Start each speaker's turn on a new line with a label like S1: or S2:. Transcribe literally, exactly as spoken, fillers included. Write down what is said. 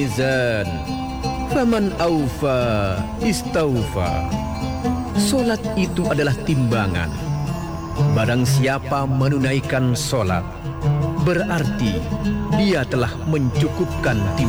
S1: Izan, faman aufa istaufa. Solat itu adalah timbangan. Barang siapa menunaikan solat, berarti dia telah mencukupkan timbangan.